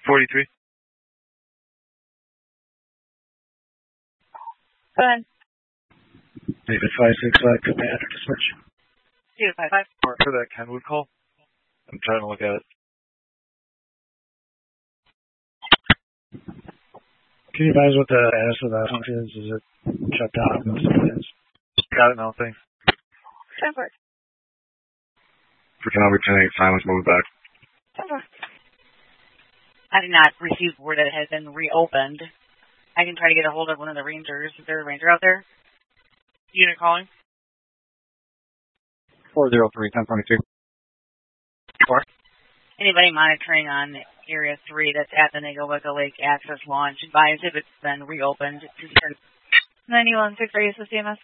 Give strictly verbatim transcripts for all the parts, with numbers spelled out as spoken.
forty-three. Go ahead. David five six five, Commander Dispatch. David five five. For that Kenwood call? I'm trying to look at it. Can you advise what the status of that function is? Is it shut down? Got it now, thanks. ten four. For Calvert ten eight, silence, move back. ten four. I did not receive word that it has been reopened. I can try to get a hold of one of the rangers. Is there a ranger out there? Unit calling. four zero three, ten twenty-two. Four. Anybody monitoring on Area three that's at the Nigawicca Lake access launch, advise if it's been reopened. ninety-one six, are you S C M S?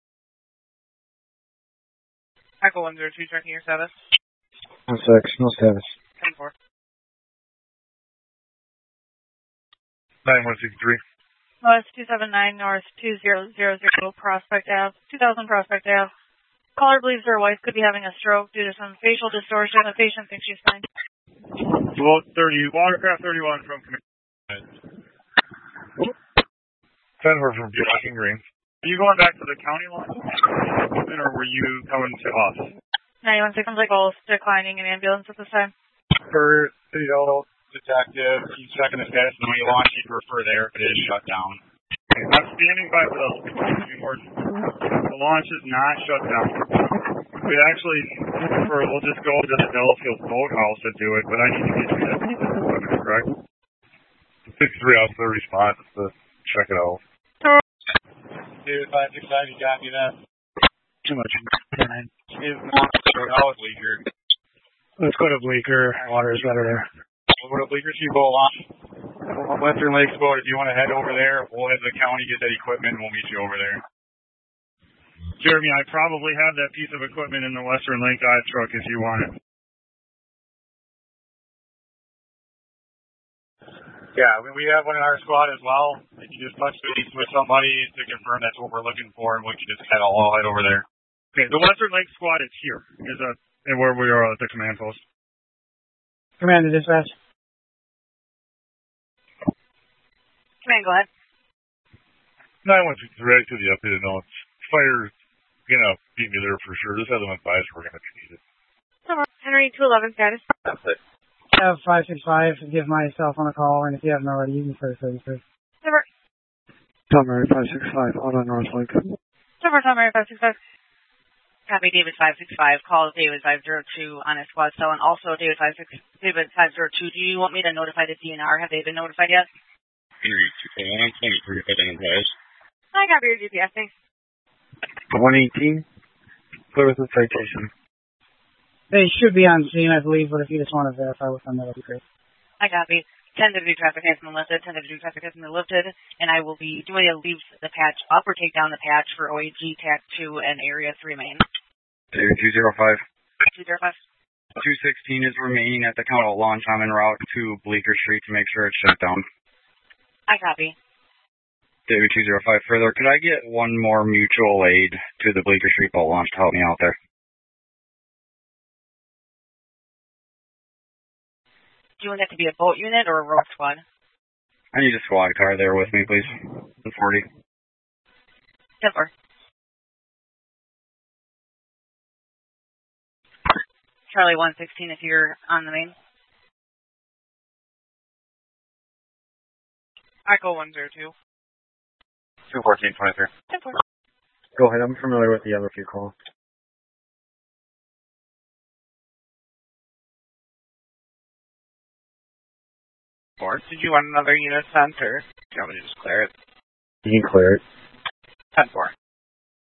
Echo one zero two, checking your status. one six, no status. ten four. nine one six three. West two seven nine, North two zero zero zero, Prospect Ave, two thousand Prospect Ave. Caller believes their wife could be having a stroke due to some facial distortion. The patient thinks she's fine. Well, thirty, Watercraft thirty-one from Commander. ten four from Blocking Green. Are you going back to the county line, or were you coming to us? ninety-one six, sounds like both declining an ambulance at this time. For City Auto Detective, he's checking the status, and when you launch, you prefer there, but it is shut down. I'm standing by for those reports. The launch is not shut down. We actually, for, we'll just go to the Delafield Boathouse to do it, but I need to get you that piece of equipment, correct? six three out of thirty spots to check it out. David five six five, you got me that? Too much. Is how is Bleecker? Let's go to Bleecker. Water is better there. We'll go to Bleecker, so you go along. Western Lakes Boat, if you want to head over there, we'll have the county get that equipment and we'll meet you over there. Jeremy, I probably have that piece of equipment in the Western Lake dive truck if you want it. Yeah, I mean, we have one in our squad as well. If you just touch base with somebody to confirm that's what we're looking for, and we can just head all head over there. Okay, the Western Lake squad is here, is a, where we are at the command post. Commander Dispatch. Command, go ahead. nine one six three, to the updated notes. Fire's gonna beat me there for sure. This other one's biased, we're gonna need it. Henry two eleven status. That's it. I have five six five, give myself on a call, and if you haven't already, you can start thirty-three. Number. Tom Mary five six five, out on North Lake. Number Tom Mary five six five. Copy David five six five. Call David five zero two on a squad cell, and also David five six David five zero two. Do you want me to notify the D N R? Have they been notified yet? Henry two K one, twenty-three, identifies. I got your G P S, thanks. one eighteen, clear with the citation. They should be on scene, I believe, but if you just want to verify with them, that would be great. I copy. Tentative traffic has been lifted. Tentative traffic has been lifted, and I will be doing a leave the patch up or take down the patch for O A G T A C two and Area three main. David two zero five. two zero five. two sixteen is remaining at the county launch. I'm en route to Bleecker Street to make sure it's shut down. I copy. David two zero five. Further, could I get one more mutual aid to the Bleecker Street boat launch to help me out there? Do you want that to be a boat unit or a road squad? I need a squad car there with me, please. one forty. ten four. Charlie one sixteen if you're on the main. Echo one zero two. two fourteen, twenty-three. ten four. Go ahead, I'm familiar with the other few calls. Or did you want another unit sent, or do you want me to just clear it? You can clear it. ten four.